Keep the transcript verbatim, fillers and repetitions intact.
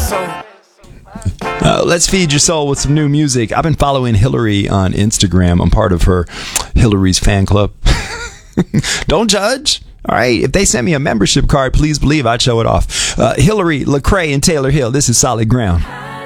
so. Uh, let's feed your soul with some new music. I've been following Hillary on Instagram. I'm part of her Hillary's fan club. Don't judge. All right. If they sent me a membership card, please believe I'd show it off. Uh, Hillary, Lecrae, and Taylor Hill. This is Solid Ground.